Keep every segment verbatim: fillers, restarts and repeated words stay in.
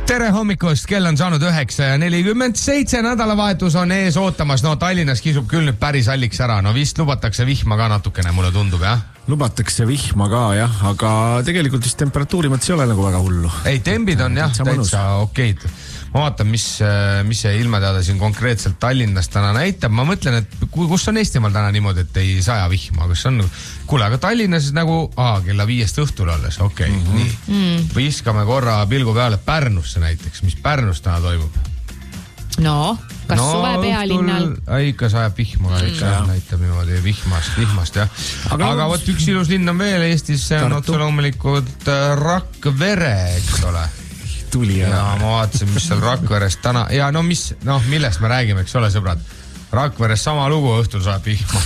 Tere hommikust, kell on saanud üheksa ja nelikümmend seitse, nädalavahetus on ees ootamas. No Tallinnas kisub küll nüüd päris alliks ära. No vist lubatakse vihma ka natukene, mulle tundub, jah? Lubatakse vihma ka, jah, aga tegelikult vist temperatuuri mõttes ei ole nagu väga hullu. Ei, tembid on jah, täitsa okeid. Ma vaatan, mis, mis see ilmateada siin konkreetselt Tallinnas täna näitab. Ma mõtlen, et kus on Eestimaal täna niimoodi, et ei saja vihma, kus on... Kuule, aga Tallinnas nagu, aa, kella viiest õhtul alles, okei, okay, mm-hmm. nii. Mm. Viskame korra pilgu peale Pärnusse näiteks, mis Pärnus täna toimub? No, kas no, suve pealinnal? Ikka sajab vihma, ikka mm. näitab niimoodi vihmast, vihmast, jah. Aga, aga võt üks ilus linn on veel Eestis, see on otse loomulikult Rakvere, eks ole. Tuli ja... ja ma vaatasin, mis seal Rakveres täna... Ja no mis, noh, millest me räägime, eks ole, sõbrad? Rakveres sama lugu, õhtul saab vihma.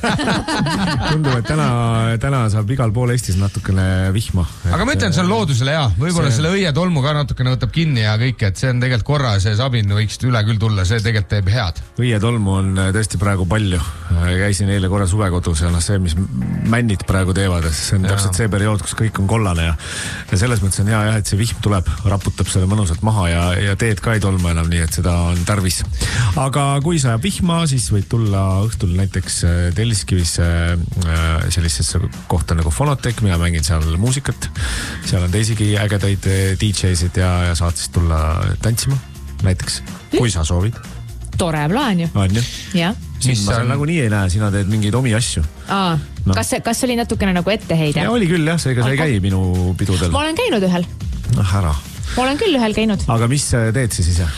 Tundub, et täna, täna saab igal pool Eestis natukene vihma. Aga ma ütlen, see on loodusele hea. Võib-olla see... selle õietolmu ka natukene võtab kinni ja kõik, et see on tegelikult korra, see sabin võiks üle küll tulla, see tegelikult teeb head. Õietolmu on tõesti praegu palju. Käisin eile korra suvekodus ja noh, see, mis männid praegu teevad, see on ja. Täpselt see periood, kus kõik on kollane ja, ja selles mõttes on hea, jah, et see vihm tuleb, raputab selle mõnusalt maha ja, ja teed ka ei tolma enam, nii et seda on tarvis. Aga kui sajab vihma, siis võid tulla õhtul näiteks Telliskivis sellisesse kohta nagu Fonotek, mina mängin seal muusikat. Seal on teisigi ägedaid D J-sid ja, ja saad siis tulla tantsima näiteks, kui sa soovid. Tore plaan ju. On ju? Jah. Siis ma seal nagu nii ei näe, sina teed mingeid omi asju. Aa, no. kas, kas oli natukene nagu etteheide? Ja oli küll jah, seega sa ei käi minu pidudel. Ma olen käinud ühel. Noh, ära. Ma olen küll ühel käinud. Aga mis teed siis ise?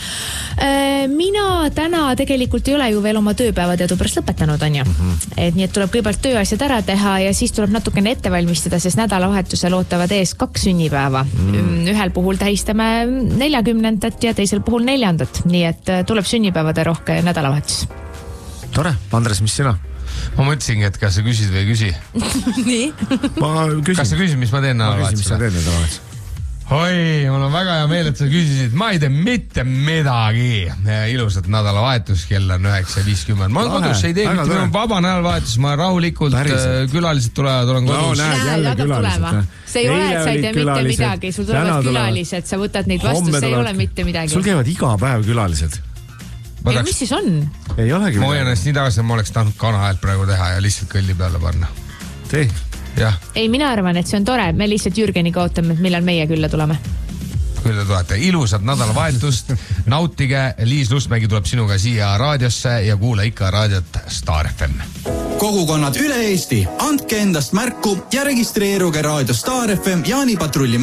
Mina täna tegelikult ei ole ju veel oma tööpäeva teadu pärast lõpetanud, on ju. Mm-hmm. Et nii, et tuleb kõigepealt tööasjad ära teha ja siis tuleb natukene ette valmistada, sest nädalavahetusel ootavad ees kaks sünnipäeva. Mm. Ühel puhul tähistame neljakümnendat ja teisel puhul neljandat. Nii et tuleb sünnipäevade rohke nädalavahetus. Tore. Andres, mis sina? Ma mõtlesingi, et kas sa küsid või ei küsi. Nii? Ma küsin. Kas sa küsid, mis ma teen nädalavahetusele? Ma küsin, mis sa teen nädalavahetusele? Oi, mul on väga hea meel, et sa küsisid. Ma ei tee mitte midagi. Ilusat nädalavahetus, kell on üheksa viiskümmend. Ma olen kodus, ei tee mitte midagi. Vaba nädalavahetus, ma rahulikult, Päriselt. külalised tulevad, olen kodus. No, näed, jälle külalised. See ei ole, et sa ei tee mitte midagi. Sul tulevad külalised, sa võtad neid vastu, see ei ole mitte midagi. Sul käivad iga päev külalised. Ja mis siis on? Ei olegi. Ma hoian ennast nii tagasi, et ma oleks tahtnud kana häält praegu teha ja lihtsalt kõlli peale panna. Tee. Ja. Ei, mina arvan, et see on tore. Me lihtsalt Jürgeniga ootame, et millal meie külla tuleme. Külla tulete. Ilusat nädalavahetust. Nautige. Liis Lustmägi tuleb sinuga siia raadiosse ja kuule ikka raadiot Star F M. Kogukonnad üle Eesti. Andke endast märku ja registreeruge raadio Star F M Jaanipatrulli